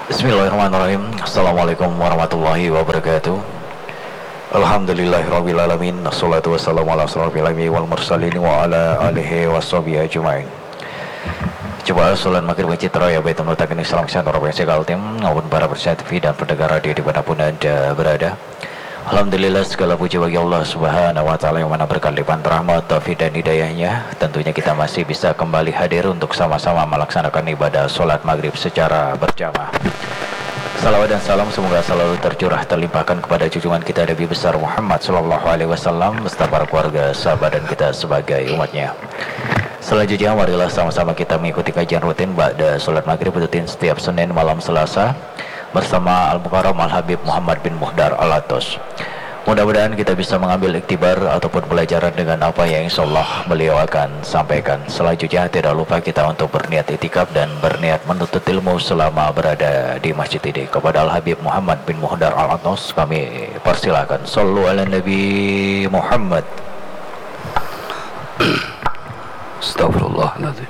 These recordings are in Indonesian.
Bismillahirrahmanirrahim. Assalamualaikum warahmatullahi wabarakatuh. Alhamdulillahirabbil alamin. Wassalatu wassalamu ala asyrofil anbiya'i wal mursalin wa ala alihi washabihi ajmain. Coba salat maghrib citra ya baitul mutakin Islam Center Sekal Tim maupun para peserta TV dan pendengar radio dimanapun Anda berada. Alhamdulillah, segala puji bagi Allah Subhanahu wa taala yang mana berkat limpahan rahmat, taufik dan hidayahnya, tentunya kita masih bisa kembali hadir untuk sama-sama melaksanakan ibadah salat maghrib secara berjamaah. Salawat dan salam semoga selalu tercurah terlimpahkan kepada junjungan kita Nabi besar Muhammad sallallahu alaihi wasallam beserta para keluarga, sahabat dan kita sebagai umatnya. Selanjutnya marilah sama-sama kita mengikuti kajian rutin ba'da salat maghrib rutin setiap Senin malam Selasa bersama Al-Mukarram Al-Habib Muhammad bin Muhdar Al-Atos. Mudah-mudahan kita bisa mengambil iktibar ataupun pelajaran dengan apa yang insyaallah beliau akan sampaikan. Selanjutnya tidak lupa kita untuk berniat itikaf dan berniat menuntut ilmu selama berada di masjid ini. Kepada Al-Habib Muhammad bin Muhdar Al-Atos kami persilakan. Sallu ala Nabi Muhammad. Astaghfirullahaladzim.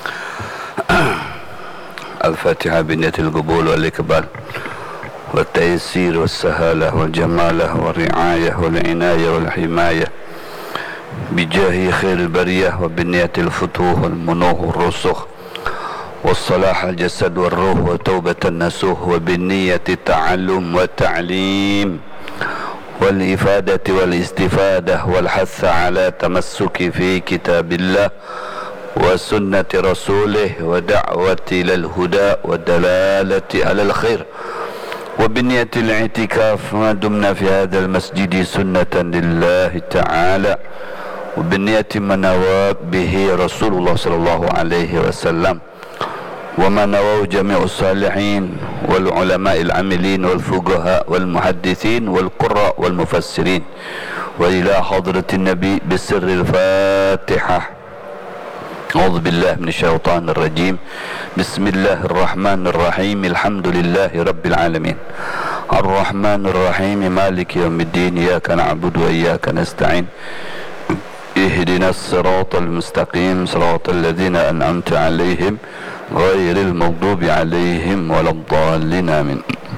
Al-Fatihah biniyatil qubul wal ikbal والتيسير والسهالة والجمالة والرعاية والعناية والحماية بجاه خير البرية وبنية الفتوح والمنوح والرسخ والصلاح الجسد والروح وتوبة النسوح وبنية التعلم والتعليم والإفادة والاستفادة والحث على تمسك في كتاب الله وسنة رسوله ودعوة إلى الهدى والدلالة على الخير وبنية الاعتكاف ما دمنا في هذا المسجد سنة لله تعالى وبنية ما نوى به رسول الله صلى الله عليه وسلم وما نواه جميع الصالحين والعلماء العاملين والفقهاء والمحدثين والقراء والمفسرين وإلى حضرة النبي بسر الفاتحة. أعوذ بالله من الشيطان الرجيم. بسم الله الرحمن الرحيم. الحمد لله رب العالمين الرحمن الرحيم مالك يوم الدين إياك نعبد وإياك نستعين اهدنا الصراط المستقيم صراط الذين أنعمت عليهم غير المغضوب عليهم ولا الضالين آمين.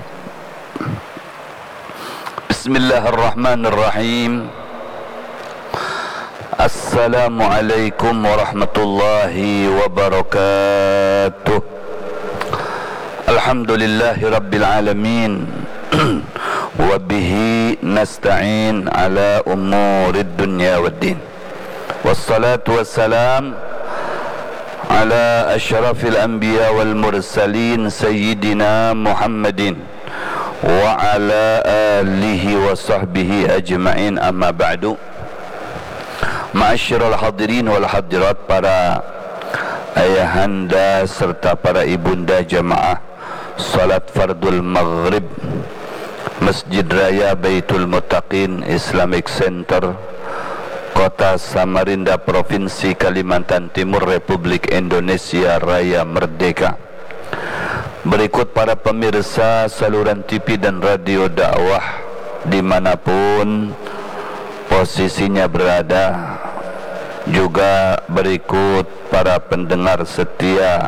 بسم الله الرحمن الرحيم. Assalamualaikum warahmatullahi wabarakatuh. Alhamdulillahi rabbil alamin wa bihi nasta'in ala umurid dunya waddin. Wassalatu wassalam ala asyrafil anbiya wal mursalin sayyidina Muhammadin wa ala alihi wa sahbihi ajma'in, amma ba'du. Ma'asyiral hadirin wal hadirat, para ayahanda serta para ibunda jamaah salat fardul maghrib Masjid Raya Baitul Muttaqin Islamic Center, Kota Samarinda, Provinsi Kalimantan Timur, Republik Indonesia Raya Merdeka. Berikut para pemirsa saluran TV dan radio dakwah dimanapun posisinya berada, juga berikut para pendengar setia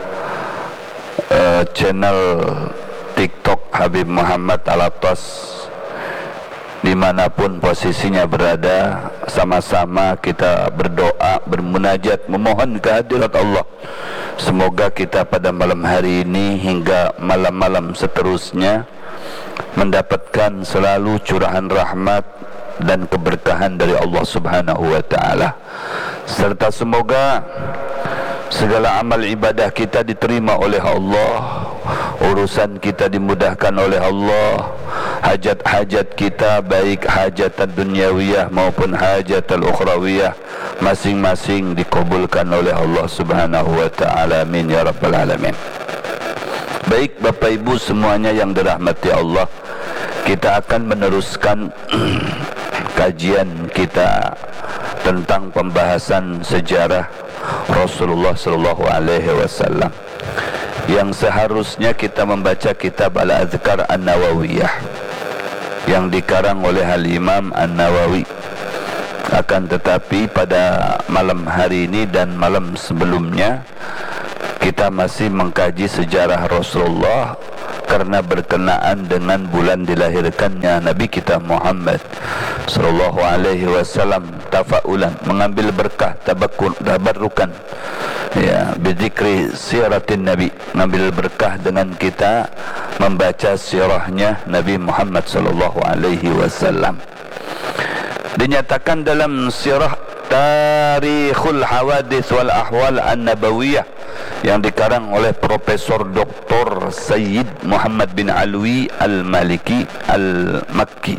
channel TikTok Habib Muhammad Al-Atos dimanapun posisinya berada. Sama-sama kita berdoa, bermunajat, memohon kehadirat Allah. Semoga kita pada malam hari ini hingga malam-malam seterusnya mendapatkan selalu curahan rahmat dan keberkahan dari Allah Subhanahu wa taala, serta semoga segala amal ibadah kita diterima oleh Allah, urusan kita dimudahkan oleh Allah, hajat-hajat kita baik hajat dunyawiyah maupun hajat ukhrawiyah masing-masing dikabulkan oleh Allah Subhanahu wa taala. Amin ya rabbal alamin. Baik Bapak Ibu semuanya yang dirahmati Allah, kita akan meneruskan kajian kita tentang pembahasan sejarah Rasulullah sallallahu alaihi wasallam, yang seharusnya kita membaca kitab Al-Adhkar An-Nawawiyah yang dikarang oleh Al-Imam An-Nawawi. Akan tetapi pada malam hari ini dan malam sebelumnya kita masih mengkaji sejarah Rasulullah karena berkenaan dengan bulan dilahirkannya Nabi kita Muhammad sallallahu alaihi wasallam, tafaulan mengambil berkah, tabarrukan ya bizikri siratin Nabi, mengambil berkah dengan kita membaca sirahnya Nabi Muhammad sallallahu alaihi wasallam. Dinyatakan dalam sirah Tarikhul Hawadits wal Ahwal An-Nabawiyah yang dikarang oleh Profesor Dr. Sayyid Muhammad bin Alwi Al-Maliki Al-Makki.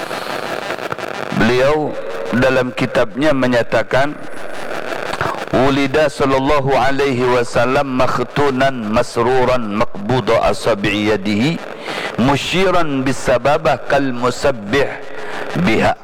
Beliau dalam kitabnya menyatakan, Ulida sallallahu alaihi wasallam makhtunan masruran maqbuda asabi'i yadihi musyiran bisababah kal musabbih biha.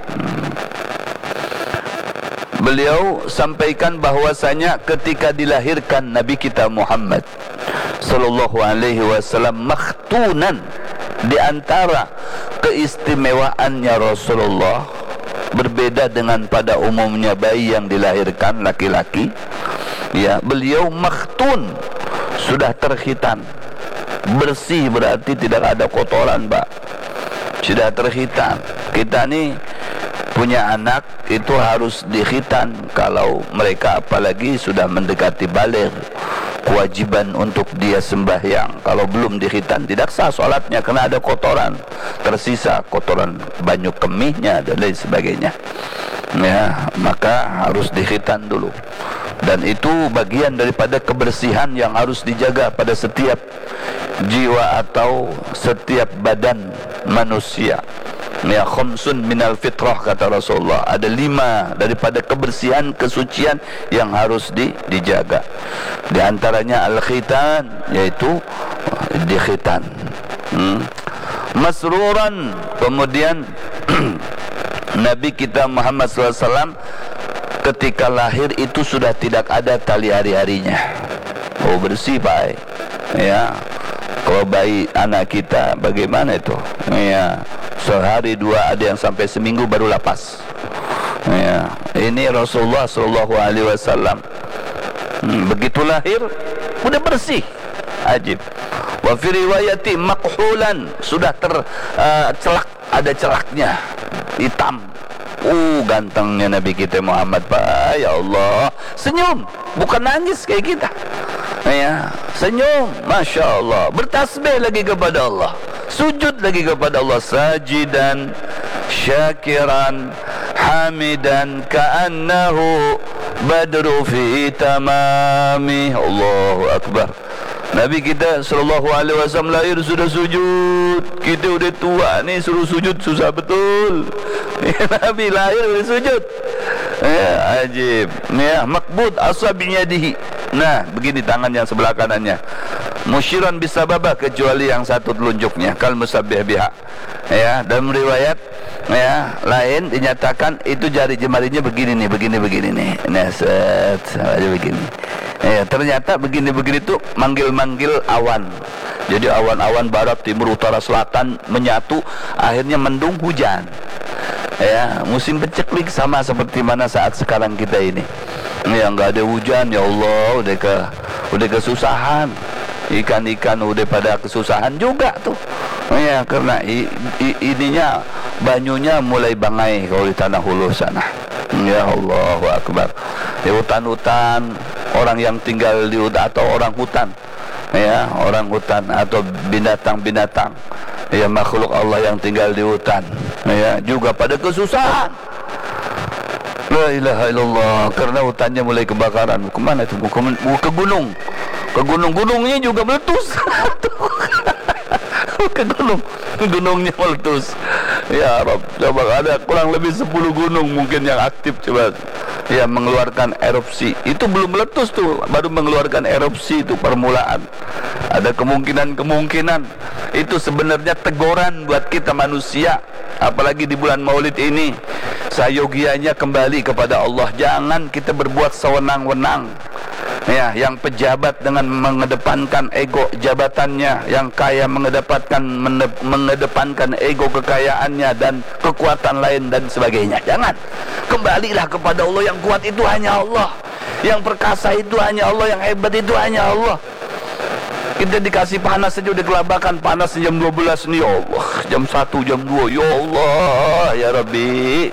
Beliau sampaikan bahwasanya ketika dilahirkan Nabi kita Muhammad sallallahu alaihi wasallam makhtunan, di antara keistimewaannya Rasulullah berbeda dengan pada umumnya bayi yang dilahirkan laki-laki, ya, beliau makhtun, sudah terkhitan, bersih, berarti tidak ada kotoran, Pak, sudah terkhitan. Kita nih punya anak itu harus dikhitan kalau mereka apalagi sudah mendekati baligh, kewajiban untuk dia sembahyang. Kalau belum dikhitan tidak sah solatnya karena ada kotoran tersisa, kotoran banyu kemihnya dan lain sebagainya, ya, maka harus dikhitan dulu. Dan itu bagian daripada kebersihan yang harus dijaga pada setiap jiwa atau setiap badan manusia. Ya, khamsun minal fitrah, kata Rasulullah. Ada 5 daripada kebersihan, kesucian yang harus dijaga. Di antaranya al-khitan, yaitu dikhitan. Masruran, kemudian Nabi kita Muhammad SAW ketika lahir itu sudah tidak ada tali hari-harinya. Oh, bersih, Pak, ya. Kalau bayi anak kita bagaimana itu, ya, sehari 2, ada yang sampai seminggu baru lapas, ya. Ini Rasulullah sallallahu alaihi wasallam begitu lahir udah bersih, ajib. Wa fi riwayati maqhulan, sudah celak, ada celaknya, hitam. Gantengnya Nabi kita Muhammad, Pak, ya Allah. Senyum, bukan nangis kayak kita, ya, senyum, Masya Allah. Bertasbih lagi kepada Allah, sujud lagi kepada Allah, sajidan syakiran hamidan ka'annahu badru fi tamami. Allahu Akbar. Nabi kita sallallahu alaihi wasallam lahir sudah sujud. Kita udah tua nih, suruh sujud susah betul. Nabi lahir udah sujud, ya, ajib, ya. Makbud asabi yadihi, nah, begini tangan yang sebelah kanannya, musyiran bisababah, kecuali yang satu telunjuknya, kal musabbih biha, ya. Dalam riwayat, ya, lain dinyatakan itu jari jemarinya begini nih, begini nih, nah, set aja begini, ya. Ternyata begini tuh manggil awan. Jadi awan-awan barat, timur, utara, selatan menyatu, akhirnya mendung, hujan, ya. Musim peceklik, sama seperti mana saat sekarang kita ini, ya, nggak ada hujan, ya Allah, udah kesusahan. Ikan-ikan udah pada kesusahan juga tuh, ya, karena ininya banyunya mulai bangai kalau di tanah hulu sana, ya. Allahu Akbar. Di hutan-hutan, orang yang tinggal di hutan atau orang hutan, ya, orang hutan atau binatang-binatang, ya, makhluk Allah yang tinggal di hutan, ya, juga pada kesusahan. La ilaha illallah, karena hutannya mulai kebakaran. Kemana itu? Ke gunung. Ke gunung-gunungnya juga meletus. Ke gunungnya meletus. Ya Rabb, coba ada kurang lebih 10 gunung mungkin yang aktif, coba, ya, mengeluarkan erupsi. Itu belum meletus tuh, baru mengeluarkan erupsi, itu permulaan. Ada kemungkinan itu sebenarnya teguran buat kita manusia, apalagi di bulan Maulid ini. Sayogianya kembali kepada Allah, jangan kita berbuat sewenang-wenang, ya. Yang pejabat dengan mengedepankan ego jabatannya, yang kaya mengedepankan ego kekayaannya dan kekuatan lain dan sebagainya. Jangan, kembalilah kepada Allah. Yang kuat itu hanya Allah, yang perkasa itu hanya Allah, yang hebat itu hanya Allah. Kita dikasih panas saja udah kelabakan. Panas jam 12 ni, ya Allah. Jam 1, jam 2, ya Allah, ya Rabbi.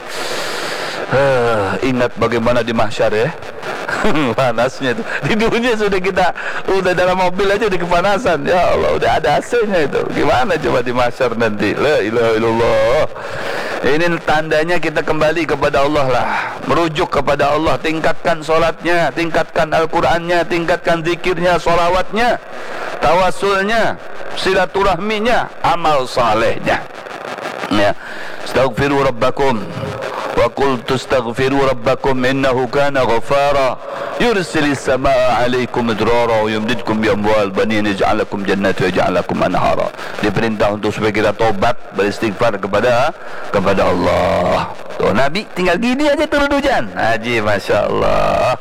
Ingat bagaimana di mahsyar ya. Panasnya itu. Di dunia sudah kita udah dalam mobil aja udah kepanasan. Ya Allah, udah ada AC-nya itu. Gimana coba di mahsyar nanti? La ilaha illallah. Ini tandanya kita kembali kepada Allah lah, merujuk kepada Allah. Tingkatkan solatnya, tingkatkan Al-Qurannya, tingkatkan zikirnya, solawatnya, tawasulnya, silaturahminya, amal salehnya. Ya, astaghfiru rabbakum wa qultu astaghfiru rabbakum innahu kana ghafara yursilis samaa alaikum idrara wa yumdidkum bi amwal banin yaj'alakum jannati wa yaj'alakum anhara. Diperintah untuk supaya kita tobat, beristighfar kepada Allah. Tuh, Nabi tinggal gini aja turun hujan. Haji, Masya Allah.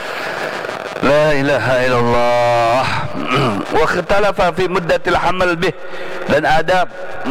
La ilaha illallah. Wa ikhtalafa fi muddatil hamal bih. Dan ada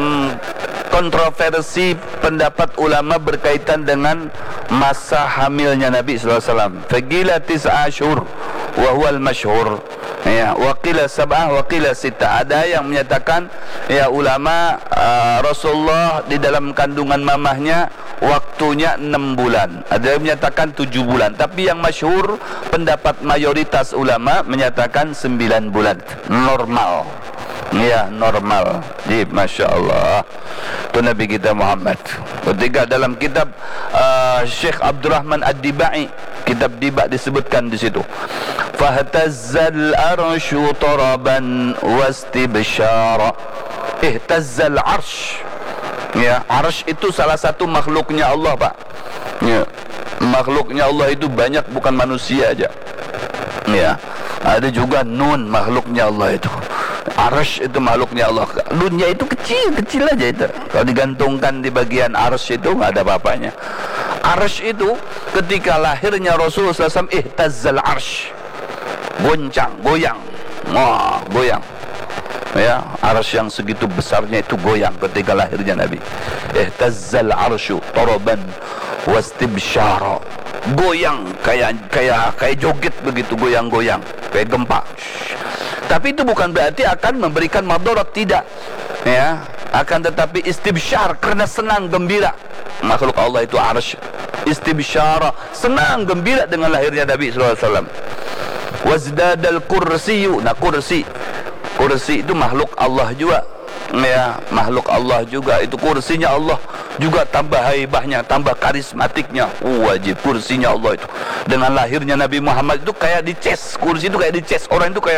kontroversi pendapat ulama berkaitan dengan masa hamilnya Nabi SAW. Faqila 9 ashhur wa huwa al-mashhur. Ya, waqila 7 waqila 6. Ada yang menyatakan ya ulama Rasulullah di dalam kandungan mamahnya waktunya 6 bulan. Ada yang menyatakan 7 bulan. Tapi yang masyhur pendapat mayoritas ulama menyatakan 9 bulan. Normal. Ya, normal. Jadi Masya Allah, itu Nabi kita Muhammad. Ketika dalam kitab Syekh Abdurrahman Ad-Dibai, kitab Diba disebutkan di situ, fahtazzal arsyu taraban wastibsyara. Ihtazzal arsh. Ya, arsh itu salah satu makhluknya Allah, Pak. Ya, makhluknya Allah itu banyak, bukan manusia aja. Ya, ada juga nun, makhluknya Allah itu. Arsh itu makhluknya Allah. Dunia itu kecil aja itu. Kalau digantungkan di bagian arsh itu nggak ada apa-apanya. Arsh itu ketika lahirnya Rasulullah SAW, ihtazzal arsh, goncang, goyang. Wah, goyang. Ya, arsh yang segitu besarnya itu goyang ketika lahirnya Nabi. Ihtazzal arsyu taraban wastibsyara. Goyang kayak joget begitu, goyang-goyang kayak gempa. Tapi itu bukan berarti akan memberikan madarat, tidak. Ya, akan tetapi istibsyar, karena senang gembira. Makhluk Allah itu arsy. Istibsyara, senang gembira dengan lahirnya Nabi SAW. Wazdadal kursiyu. Nah, kursi itu makhluk Allah juga. Ya, makhluk Allah juga. Itu kursinya Allah juga tambah haibahnya, tambah karismatiknya. Wajib kursinya Allah itu. Dengan lahirnya Nabi Muhammad itu kayak dices, kursi itu kayak dices. Orang itu kayak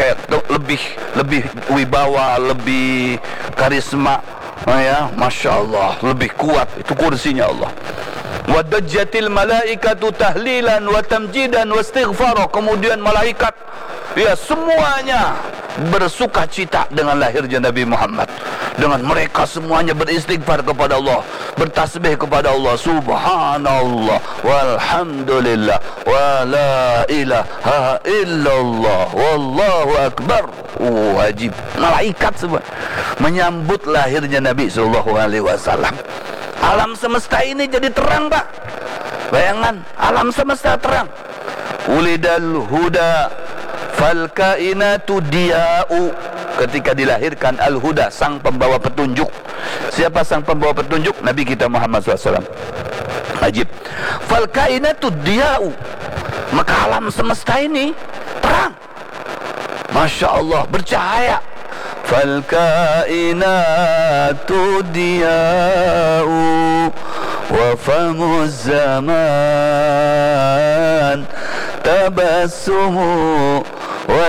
lebih wibawa, lebih karisma. Ya, Masya Allah, lebih kuat. Itu kursinya Allah. Wadajjatil malaikatu tahlilan wa tamjidan wa istighfara. Kemudian malaikat, ya, semuanya bersuka cita dengan lahirnya Nabi Muhammad. Dengan mereka semuanya beristighfar kepada Allah, bertasbih kepada Allah. Subhanallah walhamdulillah wa la ilaha illallah wallahu akbar. Wajib. Malaikat semua menyambut lahirnya Nabi SAW. Alam semesta ini jadi terang, Pak. Bayangan, alam semesta terang. Ulidal huda fal kainatu diya'u. Ketika dilahirkan Al-Huda, sang pembawa petunjuk. Siapa sang pembawa petunjuk? Nabi kita Muhammad SAW. Ajib. Fal kainatu diya'u. Maka alam semesta ini terang. Masya Allah, bercahaya. Fal kainatu diya'u wa famuz zaman tabassumu wa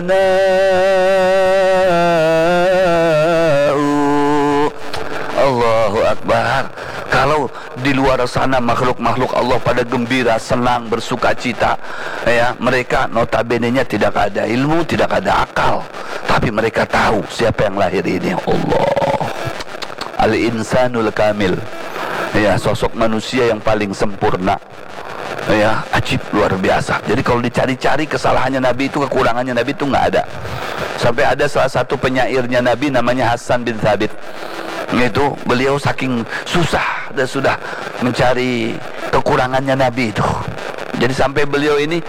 sana'u. Allahu Akbar. Kalau di luar sana makhluk-makhluk Allah pada gembira, senang, bersuka cita, ya, mereka notabene-nya tidak ada ilmu, tidak ada akal, tapi mereka tahu siapa yang lahir ini. Allah, al-insanul kamil. Ya, sosok manusia yang paling sempurna. Ya, ajib, luar biasa. Jadi kalau dicari-cari kesalahannya Nabi itu, kekurangannya Nabi itu nggak ada. Sampai ada salah satu penyairnya Nabi namanya Hasan bin Thabit. Itu beliau saking susah dan sudah mencari kekurangannya Nabi itu. Jadi sampai beliau ini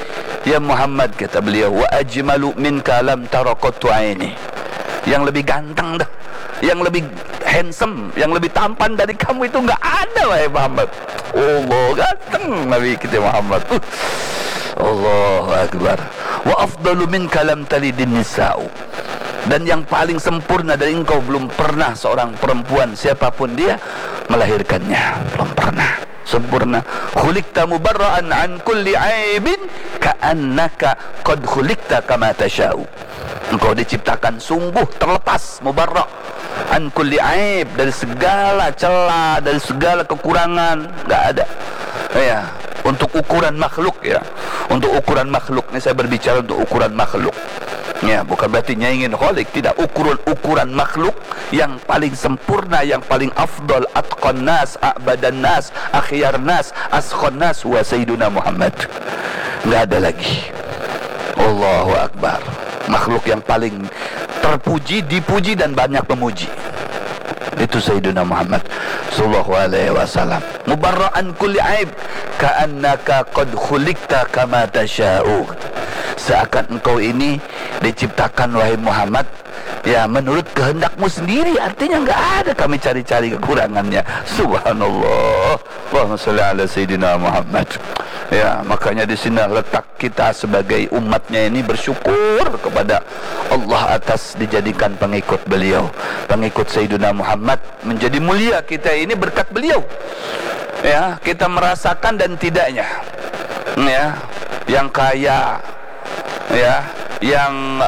Ya Muhammad, kata beliau, wa ajmalu minka lam tara qattu aini. Yang lebih ganteng dah, yang lebih handsome, yang lebih tampan dari kamu itu enggak ada, wahai Muhammad. Allah, ganteng Nabi kita Muhammad. Allahu akbar. Wa afdalu minka lam talidin nisa'u. Dan yang paling sempurna dari engkau, belum pernah seorang perempuan siapapun dia melahirkannya, belum pernah sempurna. Khuliqta mubarra'an an kulli aibin ka'annaka qad khuliqta kama tasha'u. Engkau diciptakan sungguh terlepas, mubarra' an kulli aib, dari segala celah, dari segala kekurangan, enggak ada. Ya, untuk ukuran makhluk, ya. Untuk ukuran makhluk, ini saya berbicara untuk ukuran makhluk. Ya, bukan berarti nyaingin khalik, tidak. Ukuran makhluk yang paling sempurna, yang paling afdal, atqan nas, a'badan nas, akhyar nas, askhon nas, wa sayyiduna Muhammad. Enggak ada lagi. Allahu akbar. Makhluk yang paling terpuji, dipuji dan banyak pemuji, itu Sayyiduna Muhammad sallallahu alaihi wasallam. Mubarra'an kulli aib ka'annaka qad khuliqta kama tasha'u. Seakan engkau ini diciptakan, wahai Muhammad, ya menurut kehendakmu sendiri. Artinya enggak ada kami cari-cari kekurangannya. Subhanallah. Allahumma shalli ala Sayyidina Muhammad. Ya, makanya di sini letak kita sebagai umatnya ini bersyukur kepada Allah atas dijadikan pengikut beliau, pengikut Sayyidina Muhammad. Menjadi mulia kita ini berkat beliau. Ya, kita merasakan dan tidaknya. Ya, yang kaya, ya, yang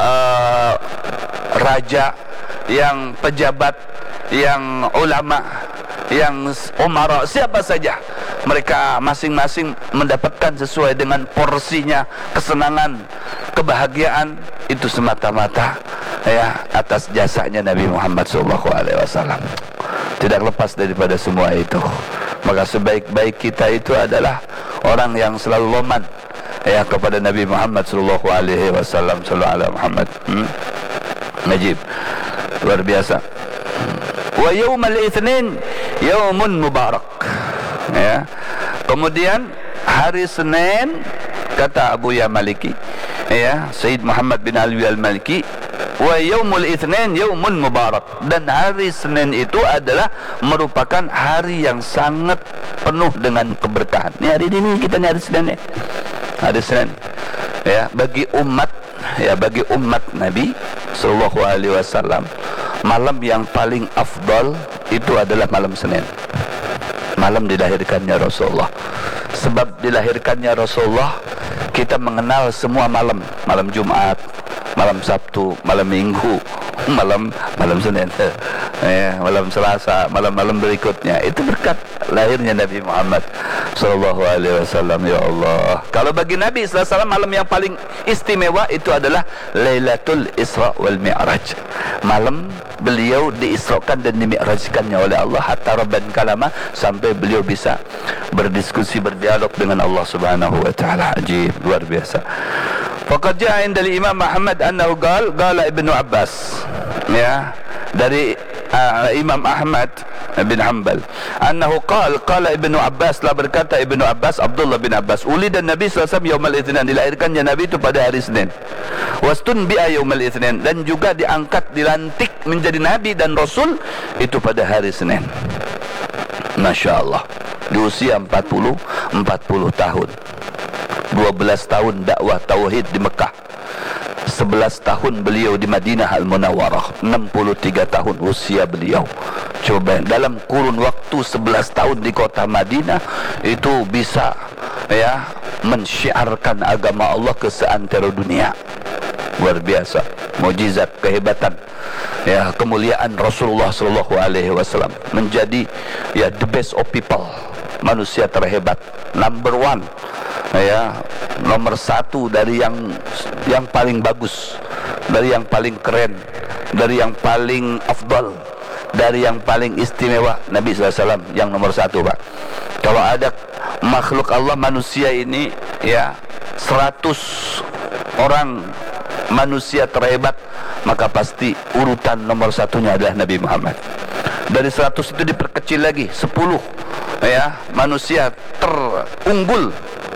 raja, yang pejabat, yang ulama, yang umara, siapa saja, mereka masing-masing mendapatkan sesuai dengan porsinya kesenangan, kebahagiaan, itu semata-mata ya atas jasanya Nabi Muhammad SAW. Tidak lepas daripada semua itu. Maka sebaik-baik kita itu adalah orang yang selalu loman ya kepada Nabi Muhammad SAW. Sallallahu alaihi Muhammad. Najib, luar biasa. Wa yaumal itsnin yaumun mubarak. Ya. Kemudian hari Senin, kata Abu Ya Maliki, ya, Sayyid Muhammad bin Ali al-Maliki, wa yaumul itsnin yaumun mubarak. Dan hari Senin itu adalah merupakan hari yang sangat penuh dengan keberkahan. Ini hari ini kita hari Senin, ya. Hari Senin. Ya, bagi umat, ya, bagi umat Nabi sallallahu alaihi wasallam, malam yang paling afdal itu adalah malam Senin. Malam dilahirkannya Rasulullah. Sebab dilahirkannya Rasulullah, kita mengenal semua malam. Malam Jumat, malam Sabtu, malam Minggu, malam Senin, ya, malam Selasa, malam-malam berikutnya. Itu berkat lahirnya Nabi Muhammad sallallahu alaihi wasallam. Ya Allah, kalau bagi Nabi sallallahu alaihi wasallam, malam yang paling istimewa itu adalah Lailatul Isra wal Mi'raj. Malam beliau diisrakan dan dimi'rajkannya oleh Allah, hatta rabban kalama, sampai beliau bisa berdiskusi, berdialog dengan Allah Subhanahu wa taala. Ajib, luar biasa. Faqad ja'a inda Imam Ahmad annahu qala Ibnu Abbas, ya, dari Imam Ahmad bin Hanbal, annahu qala Ibnu Abbas, telah berkata Ibnu Abbas, Abdullah bin Abbas, ulidan Nabi sallallahu alaihi wasallam yaumal itsnin, dilahirkannya Nabi itu pada hari Senin. Wastun bi'a yaumal itsnin, dan juga diangkat, dilantik menjadi Nabi dan Rasul itu pada hari Senin. Masya Allah, di usia 40 tahun, 12 tahun dakwah tauhid di Mekah, 11 tahun beliau di Madinah Al-Munawwarah, 63 tahun usia beliau. Coba dalam kurun waktu 11 tahun di kota Madinah itu bisa, ya, mensyiarkan agama Allah ke seantero dunia. Luar biasa, mukjizat, kehebatan, ya, kemuliaan Rasulullah sallallahu alaihi wasallam, menjadi, ya, the best of people, manusia terhebat, number one, ya, nomor satu dari yang paling bagus, dari yang paling keren, dari yang paling afdal, dari yang paling istimewa. Nabi SAW yang nomor satu, Pak. Kalau ada makhluk Allah, manusia ini, ya, 100 orang manusia terhebat, maka pasti urutan nomor satunya adalah Nabi Muhammad. Dari 100 itu diperkecil lagi 10, ya, manusia terunggul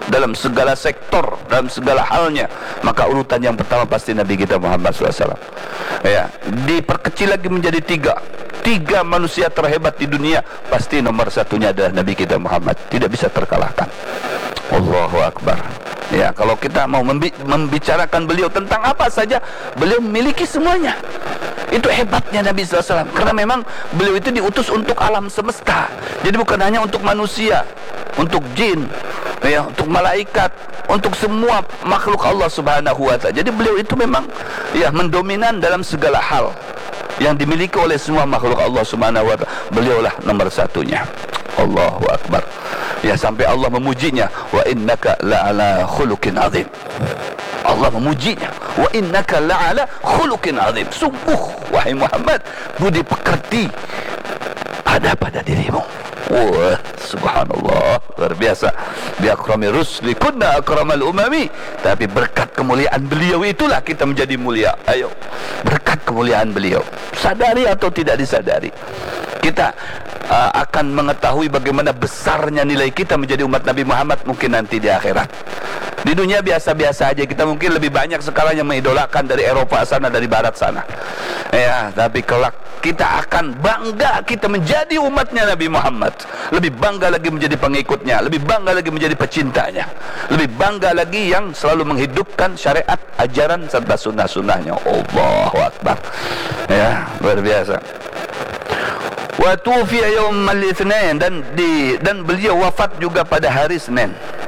dalam segala sektor, dalam segala halnya, maka urutan yang pertama pasti Nabi kita Muhammad SAW. Ya, diperkecil lagi menjadi tiga manusia terhebat di dunia, pasti nomor satunya adalah Nabi kita Muhammad, tidak bisa terkalahkan. Allahu Akbar. Ya, kalau kita mau membicarakan beliau tentang apa saja, beliau memiliki semuanya. Itu hebatnya Nabi SAW, karena memang beliau itu diutus untuk alam semesta. Jadi bukan hanya untuk manusia, untuk jin, ya, untuk malaikat, untuk semua makhluk Allah Subhanahu wa ta'ala. Jadi beliau itu memang ya mendominan dalam segala hal yang dimiliki oleh semua makhluk Allah Subhanahu wa ta'ala. Beliaulah nomor satunya. Allahu Akbar. Ya, sampai Allah memujinya, wa innaka la'ala khuluqin azim. Allah memujinya, wa innaka la'ala khuluqin azim. Sungguh wahai Muhammad, budi pekerti ada pada dirimu. Wah, subhanallah, luar biasa. Bi akrami rusli kunna akramal umami. Tapi berkat kemuliaan beliau itulah kita menjadi mulia. Ayo, berkat kemuliaan beliau, sadari atau tidak disadari, kita akan mengetahui bagaimana besarnya nilai kita menjadi umat Nabi Muhammad mungkin nanti di akhirat. Di dunia biasa-biasa aja, kita mungkin lebih banyak sekarang yang mengidolakan dari Eropa sana, dari Barat sana. Ya, tapi kelak kita akan bangga kita menjadi umatnya Nabi Muhammad. Lebih bangga lagi menjadi pengikutnya, lebih bangga lagi menjadi pecintanya, lebih bangga lagi yang selalu menghidupkan syariat, ajaran serta sunnah-sunnahnya. Allahu Akbar. Ya, luar biasa. Wa tufiya yaumal itsnain, dan beliau wafat juga pada hari Senin.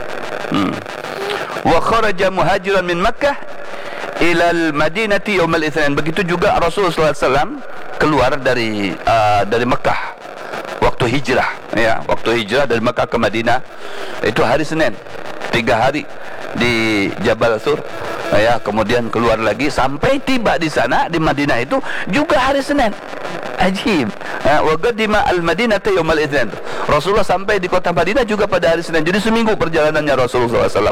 Wa kharaja muhajiran min Makkah ila al-Madinati yaumal itsnain. Begitu juga Rasulullah SAW keluar dari Mekah waktu hijrah, ya, waktu hijrah dari Mekah ke Madinah itu hari Senin. 3 hari di Jabal Thur, ya, kemudian keluar lagi sampai tiba di sana di Madinah itu juga hari Senin. Ajib. Wa qadima al-Madinata yaumal itsnain. Rasulullah sampai di kota Madinah juga pada hari Senin. Jadi seminggu perjalanannya Rasulullah SAW.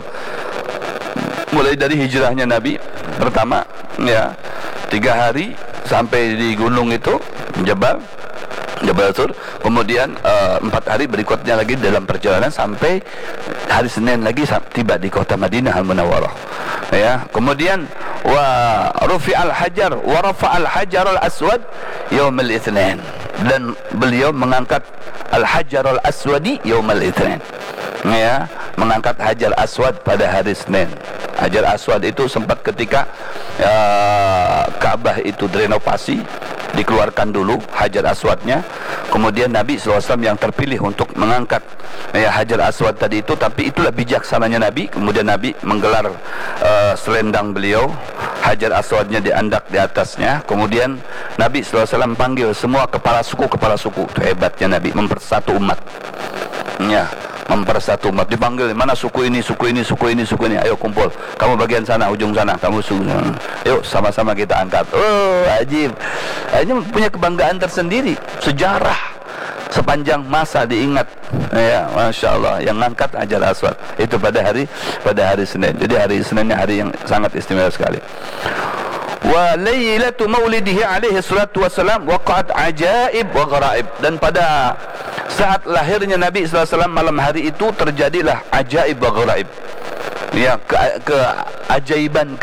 Mulai dari hijrahnya Nabi pertama, ya, 3 hari sampai di gunung itu Jabal Thur. Kemudian 4 hari berikutnya lagi dalam perjalanan sampai hari Senin lagi tiba di kota Madinah Al-Munawwarah. Ya, kemudian wa rufi'al hajar wa rafa'al hajar al-aswad yaumil itsnain, dan beliau mengangkat al-hajar al-aswadi yaumil itsnain. Ya, mengangkat hajar aswad pada hari Senin. Hajar aswad itu sempat ketika Ka'bah itu direnovasi, dikeluarkan dulu hajar aswadnya, kemudian Nabi SAW yang terpilih untuk mengangkat hajar aswad tadi itu. Tapi itulah bijaksananya Nabi. Kemudian Nabi menggelar selendang beliau, hajar aswadnya diandak di atasnya. Kemudian Nabi SAW panggil semua kepala suku. Itu hebatnya Nabi, mempersatu umat, ya, mempersatu umat. Dipanggil, mana suku ini, ayo kumpul, kamu bagian sana, ujung sana, kamu ujung sana, yuk sama-sama kita angkat. Oh, ajib. Ini punya kebanggaan tersendiri, sejarah sepanjang masa diingat, ya, Masya Allah, yang ngangkat hajar aswad itu pada hari Senin. Jadi hari Seninnya hari yang sangat istimewa sekali. Wa lailatu maulidihi alaihi salatu wassalam waqa'at ajaib wa gharaib, dan pada saat lahirnya Nabi SAW malam hari itu terjadilah ajaib wa gharaib, ya, keajaiban,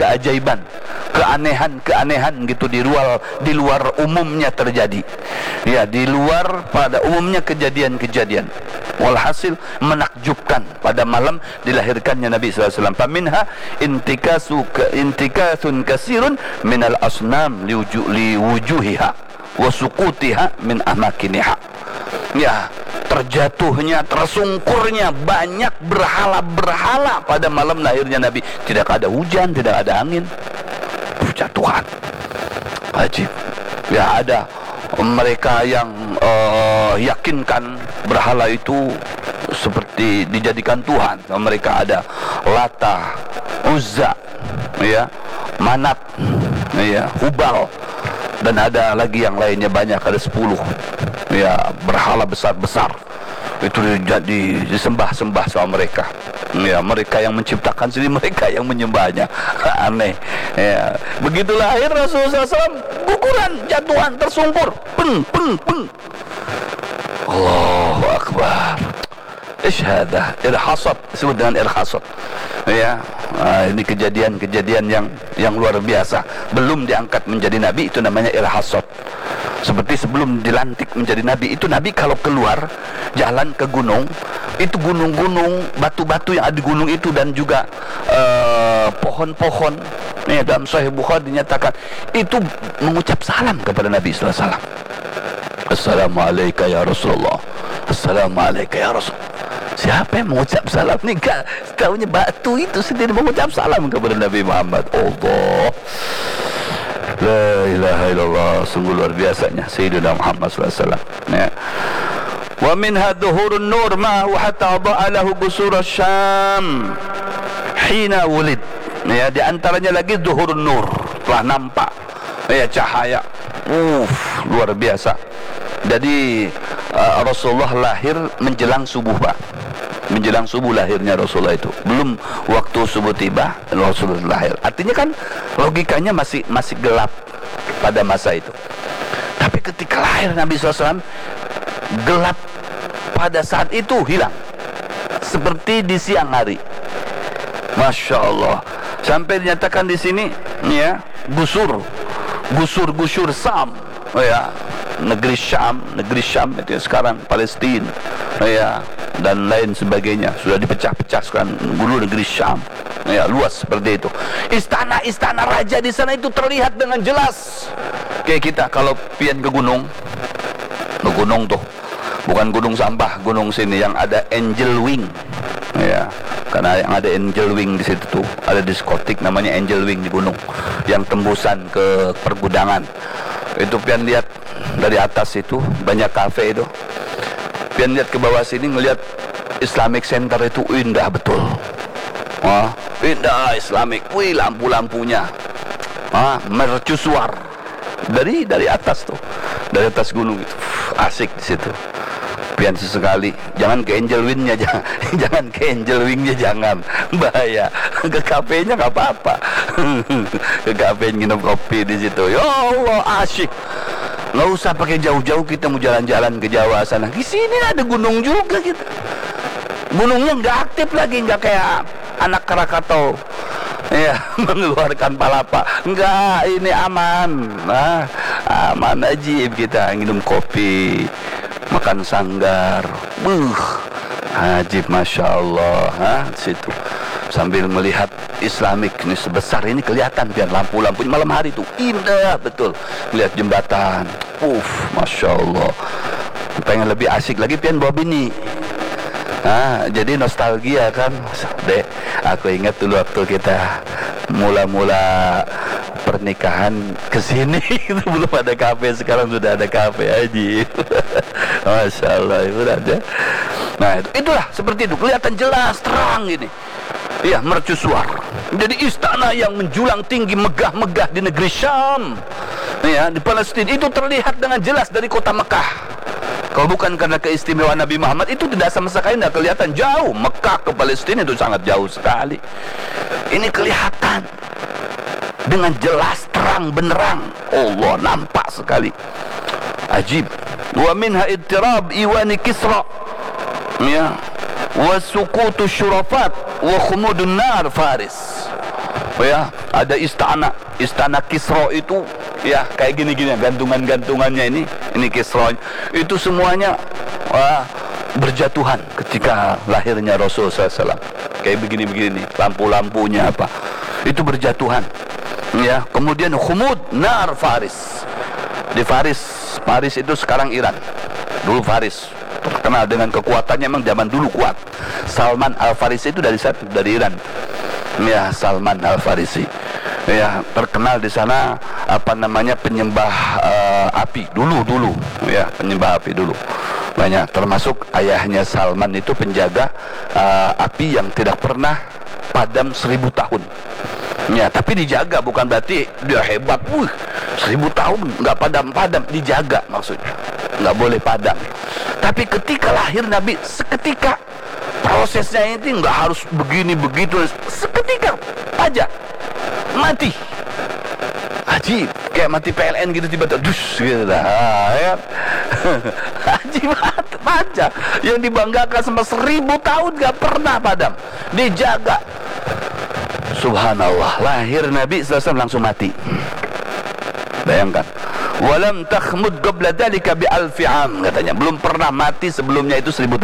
keanehan gitu di luar umumnya terjadi, ya, di luar pada umumnya kejadian-kejadian. Walhasil menakjubkan pada malam dilahirkannya Nabi SAW. Faminha intikasun kasirun minal asnam liwujuhiha wa suqutiha min amakiniha. Ya, terjatuhnya, tersungkurnya banyak berhala-berhala pada malam lahirnya Nabi. Tidak ada hujan, tidak ada angin, jatuhan. Ajib. Ya, ada mereka yang yakinkan berhala itu seperti dijadikan Tuhan. Mereka ada Lata, Uzza, ya, Manat, ya, Hubal, dan ada lagi yang lainnya banyak, ada 10, ya, berhala besar-besar itu disembah-sembah sama mereka. Ya, mereka yang menciptakan sendiri, mereka yang menyembahnya. Aneh, ya. Begitu lahir Rasulullah SAW, guguran, jatuhan, tersungkur, peng. Allahu Akbar. Isyadah, irhasat, disebut dengan irhasat. Ya, ini kejadian-kejadian yang luar biasa. Belum diangkat menjadi nabi, itu namanya irhasat. Seperti sebelum dilantik menjadi nabi, itu nabi kalau keluar jalan ke gunung, itu gunung-gunung, batu-batu yang ada di gunung itu, dan juga pohon-pohon. Nih, dalam Sahih Bukhari dinyatakan itu mengucap salam kepada Nabi sallallahu alaihi wasallam. Assalamualaikum ya Rasulullah. Assalamualaikum ya Rasul. Siapa yang mengucap salam? Nih, tahunya batu itu sendiri mengucap salam kepada Nabi Muhammad. Allah, la ilaha illallah. Sungguh luar biasanya Sayyidina Muhammad sallallahu alaihi wasallam. Ya. Wa minha dhuhurun nur ma huwa hatta da'alahu busur Syam hina wulid. Ya, di antaranya lagi dhuhurun nur, telah nampak ya cahaya. Luar biasa. Jadi Rasulullah lahir menjelang subuh, Pak. Menjelang subuh lahirnya Rasulullah itu. Belum waktu subuh tiba Rasulullah lahir. Artinya kan logikanya masih gelap pada masa itu. Tapi ketika lahir Nabi SAW, gelap pada saat itu hilang, seperti di siang hari. Masya Allah. Sampai dinyatakan di sini, ya, gusur Sam, ya, negeri Syam itu sekarang Palestina, ya, dan lain sebagainya sudah dipecah-pecah sekarang dulu negeri Syam, ya, luas seperti itu. Istana raja di sana itu terlihat dengan jelas. Kayak kita kalau pian ke gunung tuh, bukan gunung sampah, gunung sini yang ada angel wing, ya. Karena yang ada angel wing di situ tuh, ada diskotik namanya angel wing di gunung, yang tembusan ke pergudangan. Itu pian lihat dari atas itu banyak kafe itu. Pian lihat ke bawah sini ngelihat Islamic Center itu indah betul. Indah Islamic. Wih, lampu-lampunya. Mercusuar dari atas tuh. Dari atas gunung itu. Asik di situ. Pian sesekali, jangan ke angel wingnya, jangan ke angel wingnya, jangan, bahaya. Ke kafenya nggak apa-apa, ke kafe nginep kopi di situ. Ya Allah, asyik. Nggak usah pakai jauh-jauh, kita mau jalan-jalan ke Jawa sana. Di sini ada gunung juga gitu. Gunungnya nggak aktif lagi, nggak kayak anak Krakatau, ya, mengeluarkan palapa. Enggak, ini aman. Aman ajib, kita nginum kopi, makan sanggar, ajib, masya Allah, situ sambil melihat Islamik ini sebesar ini kelihatan biar lampu-lampu malam hari itu indah betul, melihat jembatan, masya Allah. Pengen lebih asik lagi pian bawa bini, jadi nostalgia kan, dek. Aku ingat dulu waktu kita mula-mula pernikahan kesini itu belum ada kafe, sekarang sudah ada kafe aja. Masya Allah, itu ada. Nah, itulah seperti itu, kelihatan jelas terang ini. Iya, mercusuar. Jadi istana yang menjulang tinggi megah-megah di negeri Syam, ya, di Palestina itu terlihat dengan jelas dari kota Mekah. Kalau bukan karena keistimewaan Nabi Muhammad, itu tidak sama sekali tidak kelihatan jauh. Mekah ke Palestina itu sangat jauh sekali. Ini kelihatan dengan jelas, terang benderang. Allah, nampak sekali. Ajib. Wa minha ittirab iwani Kisra, ya, wa sukutu syurafat wa khumudun nar Faris. Ya, ada istana Kisra itu, ya, kayak gini-gini gantungannya ini Kisra itu semuanya berjatuhan ketika lahirnya Rasul SAW. Kayak begini-begini, lampu-lampunya apa itu berjatuhan, ya. Kemudian khumud nar Faris. Di Paris itu sekarang Iran. Dulu Faris terkenal dengan kekuatannya, memang zaman dulu kuat. Salman Al-Farisi itu dari Iran. Ya, Salman Al-Farisi. Ya, terkenal di sana penyembah api dulu, ya, penyembah api dulu. Banyak, termasuk ayahnya Salman itu penjaga api yang tidak pernah padam 1000 tahun. Ya, tapi dijaga, bukan berarti dia hebat. 1000 tahun nggak padam-padam, dijaga maksudnya, nggak boleh padam. Tapi ketika lahir Nabi, seketika prosesnya ini nggak harus begini begitu, seketika aja mati. Haji kayak mati PLN gitu, tiba-tiba dus gitu lah ya. Haji baca yang dibanggakan sama 1000 tahun gak pernah padam, dijaga. Subhanallah, lahir Nabi SAW langsung mati. Bayangkan, walam takhmud qabla dhalika bi alfi am, katanya belum pernah mati sebelumnya itu 1000 tahun.